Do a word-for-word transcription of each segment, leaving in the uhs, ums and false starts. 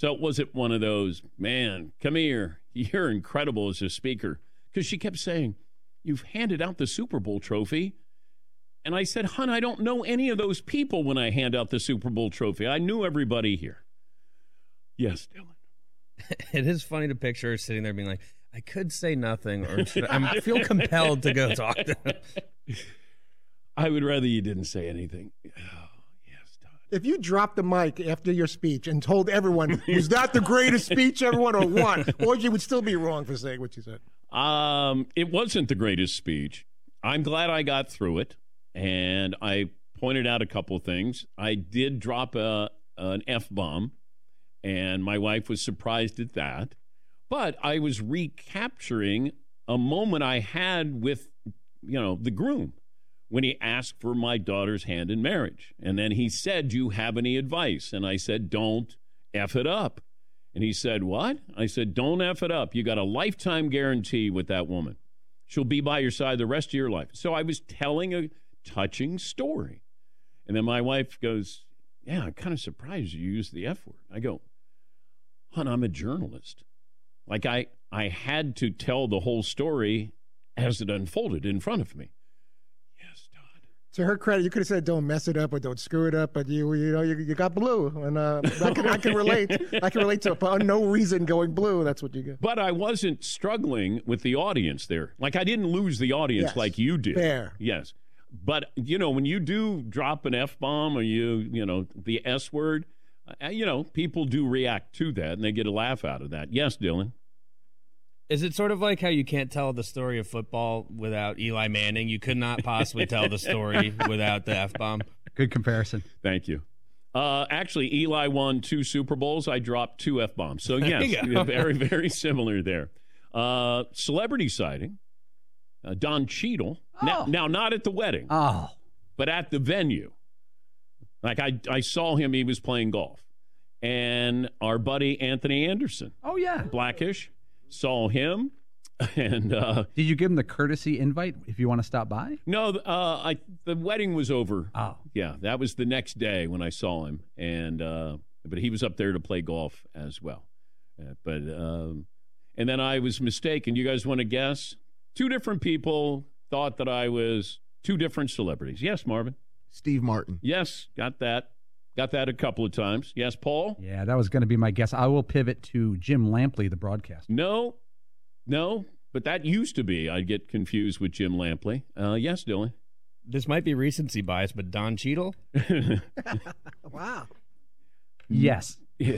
So it wasn't one of those, man, come here, you're incredible as a speaker. Because she kept saying, you've handed out the Super Bowl trophy. And I said, hon, I don't know any of those people when I hand out the Super Bowl trophy. I knew everybody here. Yes, Dylan. It is funny to picture her sitting there being like, I could say nothing, or should I, I feel compelled to go talk to him. I would rather you didn't say anything. Oh, yes, Todd. If you dropped the mic after your speech and told everyone, was that the greatest speech everyone or what? Or you would still be wrong for saying what you said. Um, it wasn't the greatest speech. I'm glad I got through it, and I pointed out a couple of things. I did drop a, an F-bomb, and my wife was surprised at that. But I was recapturing a moment I had with, you know, the groom when he asked for my daughter's hand in marriage. And then he said, do you have any advice? And I said, don't F it up. And he said, what? I said, don't F it up. You got a lifetime guarantee with that woman. She'll be by your side the rest of your life. So I was telling a touching story. And then my wife goes, yeah, I'm kind of surprised you used the F word. I go, hon, I'm a journalist. Like I, I had to tell the whole story as it unfolded in front of me. Yes, Todd. To her credit, you could have said, "Don't mess it up" or "Don't screw it up," but you, you know, you, you got blue, and uh, I can, I can relate. I can relate to uh, no reason going blue. That's what you get. But I wasn't struggling with the audience there. Like I didn't lose the audience yes. like you did. Fair. Yes, but you know when you do drop an F bomb or you, you know, the S word. Uh, you know, people do react to that, and they get a laugh out of that. Yes, Dylan? Is it sort of like how you can't tell the story of football without Eli Manning? You could not possibly tell the story without the F-bomb. Good comparison. Thank you. Uh, actually, Eli won two Super Bowls. I dropped two F-bombs. So, yes, very, very similar there. Uh, celebrity sighting, uh, Don Cheadle. Oh. Now, now, not at the wedding, oh. but at the venue. Like I, I saw him, he was playing golf. And our buddy Anthony Anderson. Oh, yeah. Blackish. Saw him. And uh, did you give him the courtesy invite if you want to stop by? No, uh, I the wedding was over. Oh. Yeah, that was the next day when I saw him. And uh, but he was up there to play golf as well. Uh, but um, and then I was mistaken. You guys want to guess? Two different people thought that I was two different celebrities. Yes, Marvin? Steve Martin. Yes, got that. Got that a couple of times. Yes, Paul? Yeah, that was going to be my guess. I will pivot to Jim Lampley, the broadcaster. No, no, but that used to be. I'd get confused with Jim Lampley. Uh, yes, Dylan? This might be recency bias, but Don Cheadle? Wow. Yes.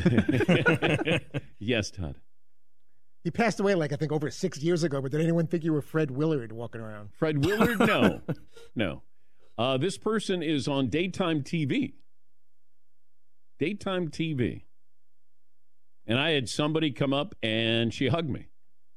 Yes, Todd. He passed away, like, I think, over six years ago, but did anyone think you were Fred Willard walking around? Fred Willard? No. No. Uh, this person is on daytime T V. Daytime T V. And I had somebody come up and she hugged me.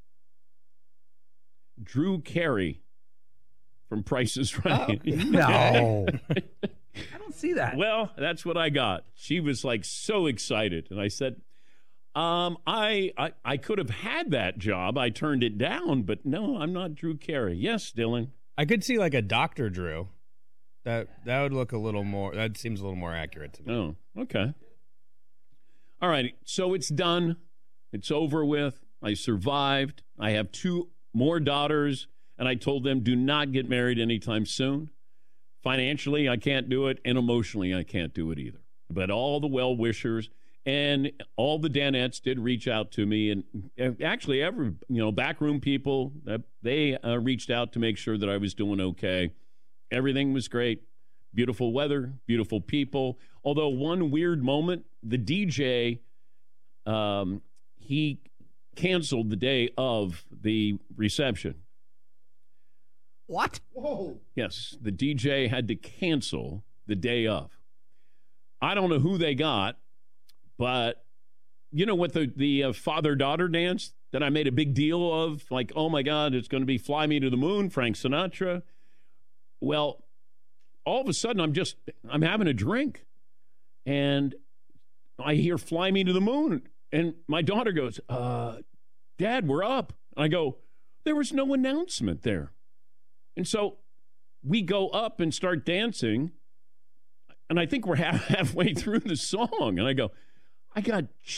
Drew Carey from Price is Right. Oh, no. I don't see that. Well, that's what I got. She was like so excited. And I said, um, I, I, I could have had that job. I turned it down, but no, I'm not Drew Carey. Yes, Dylan. I could see like a Doctor Drew. That that would look a little more, that seems a little more accurate to me. Oh, okay. All right, so it's done. It's over with. I survived. I have two more daughters, and I told them do not get married anytime soon. Financially, I can't do it, and emotionally, I can't do it either. But all the well-wishers and all the Danettes did reach out to me, and actually every, you know, backroom people, they uh, reached out to make sure that I was doing okay. Everything was great. Beautiful weather, beautiful people. Although one weird moment, the D J, um, he canceled the day of the reception. What? Whoa. Yes, the D J had to cancel the day of. I don't know who they got, but you know what the, the uh, father-daughter dance that I made a big deal of? Like, oh, my God, it's going to be Fly Me to the Moon, Frank Sinatra. Well, all of a sudden, I'm just, I'm having a drink. And I hear Fly Me to the Moon. And my daughter goes, uh, Dad, we're up. And I go, there was no announcement there. And so we go up and start dancing. And I think we're half, halfway through the song. And I go, I got